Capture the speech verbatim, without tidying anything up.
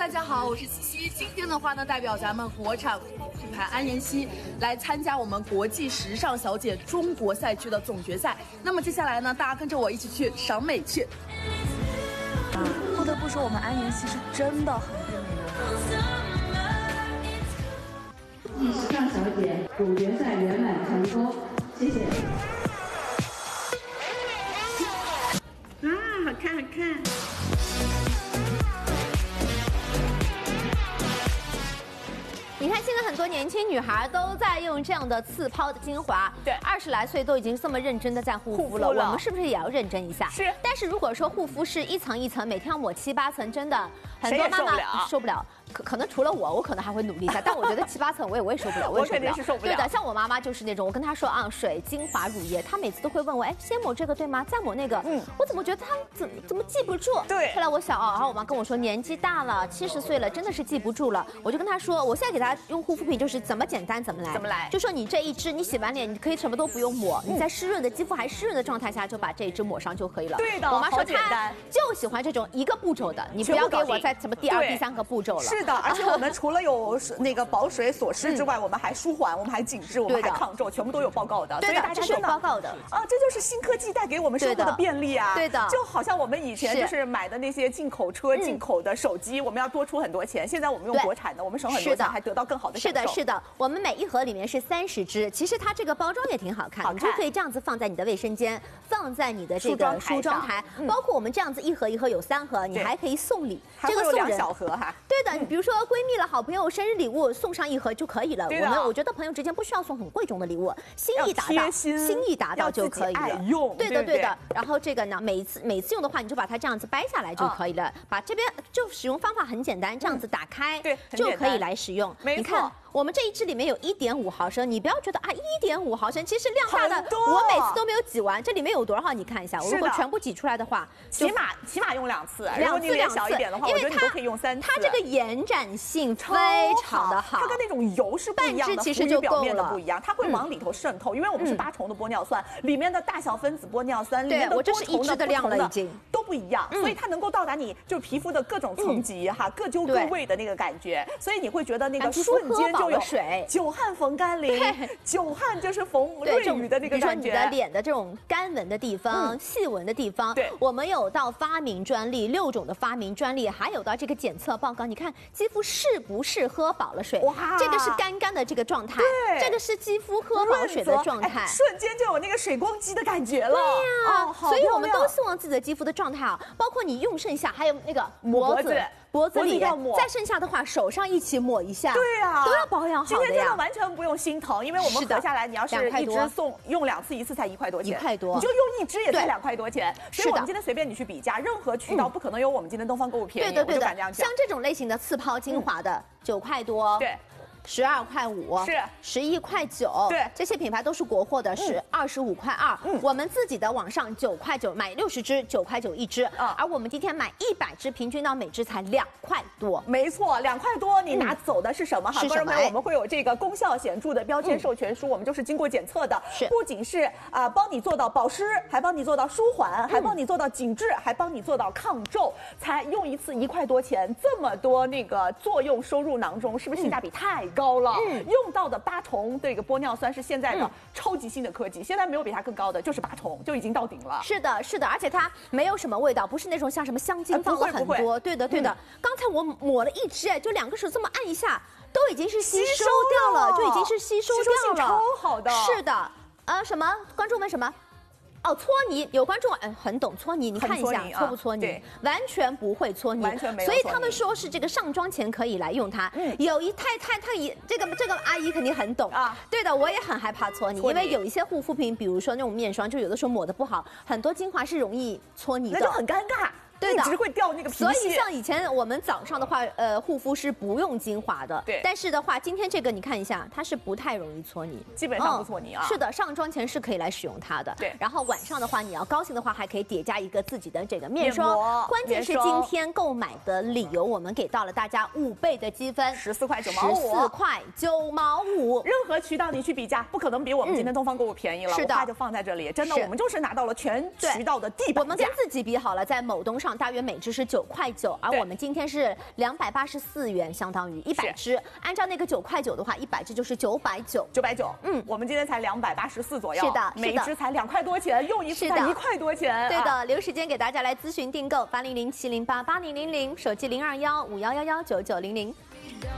家好，我是七七。今天的话呢，代表咱们国产品牌安妍希来参加我们国际时尚小姐中国赛区的总决赛。那么接下来呢，大家跟着我一起去赏美去。啊，不得不说，我们安妍希是真的很变美。 时尚小姐总决赛圆满成功，谢谢。 啊，好看好看。 你看，现在很多年轻女孩都在用这样的刺抛的精华，对，二十来岁都已经这么认真的在护肤了，我们是不是也要认真一下？是。但是如果说护肤是一层一层，每天要抹七八层，真的很多妈妈受不了。可可能除了我，我可能还会努力一下，但我觉得七八层我也我也受不了，我也受不了。我肯定是受不了。对的，像我妈妈就是那种，我跟她说啊，水、精华、乳液，她每次都会问我，哎，先抹这个对吗？再抹那个。嗯。我怎么觉得她怎么怎么记不住？对。后来我想哦，然后我妈跟我说，年纪大了，七十岁了，真的是记不住了。我就跟她说，我现在给她用护肤品就是怎么简单怎么来。怎么来？就说你这一支，你洗完脸你可以什么都不用抹，嗯、你在湿润的肌肤还湿润的状态下，就把这一支抹上就可以了。对的。我妈说她就喜欢这种一个步骤的，你不要给我再什么第二、第三个步骤了。 是的，而且我们。除了有那个保水锁湿之外，嗯、我们还舒缓，我们还紧致，我们还抗皱，全部都有报告的。 对的，这是有报告的啊，这就是新科技带给我们生活的便利啊。 对的， 就好像我们以前就是买的那些进口车、进口的手机，我们要多出很多钱。现在我们用国产的，我们省很多钱，还得到更好的享受。 是的，是的。我们每一盒里面是三十支，其实它这个包装也挺好看，你就可以这样子放在你的卫生间，放在你的这个梳妆台，包括我们这样子一盒一盒有三盒，你还可以送礼， 这个送人小盒哈。 对的，你比如说闺蜜了、好朋友生日礼物送上一盒就可以了。我们我觉得朋友之间不需要送很贵重的礼物，心意达到，心意达到就可以了。 用， 对的对的。然后这个呢，每次每次用的话，你就把它这样子掰下来就可以了。把这边就使用方法很简单，这样子打开，对，就可以来使用。你看。我们这一支里面有一点五毫升，你不要觉得啊，一点五毫升其实量大的，我每次都没有挤完。这里面有多少号？你看一下，我如果全部挤出来的话， 起码起码用两次， 两次两次。 小一点的话，我觉得你都可以用三次。 它这个延展性非常的好， 它跟那种油是不一样的， 半支其实就够了。 不一样，它会往里头渗透，因为我们是八重的玻尿酸，里面的大小分子玻尿酸，里面的多重的、不同的都不一样，所以它能够到达你就是皮肤的各种层级哈，各揪各位的那个感觉，所以你会觉得那个瞬间就有水。 久旱逢甘霖，久旱就是逢瑞雨的那个感觉。 比如说你的脸的这种干纹的地方、嗯、细纹的地方，对，我们有到发明专利，六种的发明专利，还有到这个检测报告。你看肌肤是不是喝饱了水？哇，这个是干干的这个状态，对，这个是肌肤喝饱水的状态， 瞬间就有那个水光肌的感觉了。 对呀、啊，哦、所以我们都希望自己的肌肤的状态啊，包括你用剩下，还有那个脖子。脖子里要抹，再剩下的话手上一起抹一下， 对啊， 都要保养好的呀。 今天真的完全不用心疼，因为我们合下来，你要是一支送用两次，一次才一块多钱， 一块多， 你就用一支也才两块多钱。所以我们今天随便你去比价，任何渠道不可能有我们今天东方购物便宜。 对对对的， 像这种类型的刺抛精华的九块多， 对。 十二块五是十一块九， 对， 这些品牌都是国货的，是二十五块二。嗯，我们自己的网上九块九买六十支，九块九一支。啊，而我们今天买一百支，平均到每支才两块多。 没错，两块多，你拿走的是什么？哈，观众朋友，我们会有这个功效显著的标签授权书，我们就是经过检测的，是不仅是啊帮你做到保湿，还帮你做到舒缓，还帮你做到紧致，还帮你做到抗皱，才用一次一块多钱，这么多那个作用收入囊中，是不是性价比太高？高了，嗯，用到的八重这个玻尿酸是现在的超级新的科技，现在没有比它更高的，就是八重就已经到顶了。 是的，是的，而且它没有什么味道，不是那种像什么香精放了很多。对的，对的。刚才我抹了一支，哎，就两个手这么按一下，都已经是吸收掉了，就已经是吸收掉了， 超好的。 是的，呃，什么？观众问什么？哦，搓泥有观众嗯很懂搓泥，你看一下搓不搓泥？完全不会搓泥， 完全没有。 所以他们说是这个上妆前可以来用它。嗯，有一太太太姨，这个这个阿姨肯定很懂啊。对的，我也很害怕搓泥，因为有一些护肤品，比如说那种面霜，就有的时候抹的不好，很多精华是容易搓泥的， 那就很尴尬。对的，一直会掉那个皮屑。 所以像以前我们早上的话，呃，护肤是不用精华的。对。但是的话，今天这个你看一下，它是不太容易搓泥， 基本上不搓泥啊。 是的，上妆前是可以来使用它的。对。然后晚上的话，你要高兴的话，还可以叠加一个自己的这个面霜。关键是今天购买的理由，我们给到了大家五倍的积分， 十四块九毛五。 十四块九毛五。 任何渠道你去比价，不可能比我们今天东方购物便宜了。是的。我话就放在这里，真的，我们就是拿到了全渠道的地板价。 我们跟自己比好了，在某东上。 场大约每支是九块九，而我们今天是两百八十四元，相当于一百支。按照那个九块九的话，一百支就是九百九， 九百九。嗯，我们今天才两百八十四左右， 是的， 每一支才两块多钱，用一次才一块多钱。 对的，留时间给大家来咨询订购，八零零七零八八零零零，手机零二幺五幺幺幺九九零零。